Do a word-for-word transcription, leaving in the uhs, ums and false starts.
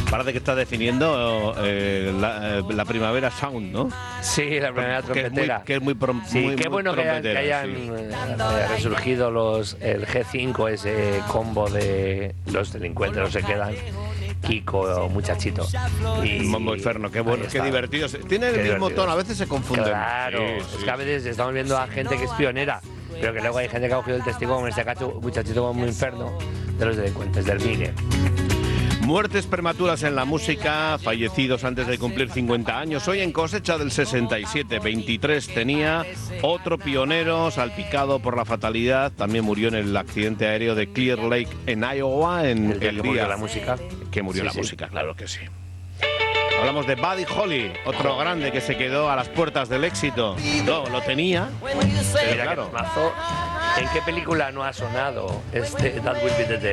Parece que está definiendo eh, la, eh, la primavera sound, ¿no? Sí, la primavera trompetera. Que es muy, que es muy, prom- sí, muy, qué muy bueno que hayan, que trompetera, hayan sí. eh, resurgido los el G cinco, ese combo de los delincuentes, no se quedan. Kiko o Muchachito. Y Mombo Inferno, qué bueno, qué divertido. Tiene el mismo tono, a veces se confunden. Claro, sí, es sí. que a veces estamos viendo a gente que es pionera, pero que luego hay gente que ha cogido el testigo, como en este caso, Muchachito Mombo Inferno, de los delincuentes del Migue. Muertes prematuras en la música, fallecidos antes de cumplir cincuenta años. Hoy en cosecha del sesenta y siete, veintitrés tenía otro pionero salpicado por la fatalidad. También murió en el accidente aéreo de Clear Lake en Iowa. En el día el que día murió la música. Que murió sí, la sí. música, claro que sí. Hablamos de Buddy Holly, otro grande que se quedó a las puertas del éxito. No, lo tenía, pero Mira claro. qué mazo. ¿En qué película no ha sonado este That Will Be the Day?